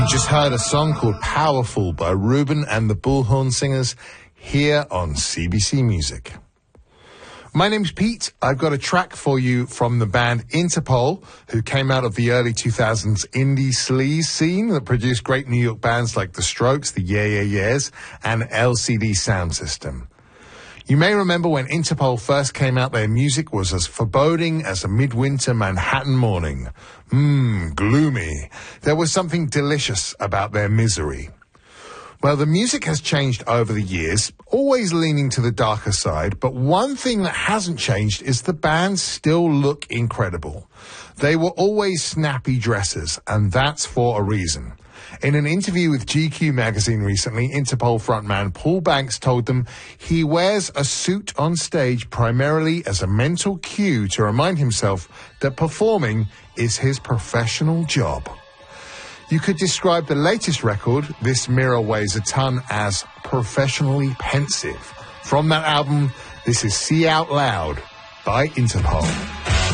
You just heard a song called Powerful by Ruben and the Bullhorn Singers here on CBC Music. My name's Pete. I've got a track for you from the band Interpol, who came out of the early 2000s indie sleaze scene that produced great New York bands like The Strokes, the Yeah Yeah Yeahs, and LCD Sound System. You may remember when Interpol first came out, their music was as foreboding as a midwinter Manhattan morning. Gloomy. There was something delicious about their misery. Well, the music has changed over the years, always leaning to the darker side, but one thing that hasn't changed is the bands still look incredible. They were always snappy dressers, and that's for a reason. In an interview with GQ magazine recently, Interpol frontman Paul Banks told them he wears a suit on stage primarily as a mental cue to remind himself that performing is his professional job. You could describe the latest record, This Mirror Weighs a Ton, as professionally pensive. From that album, this is See Out Loud by Interpol.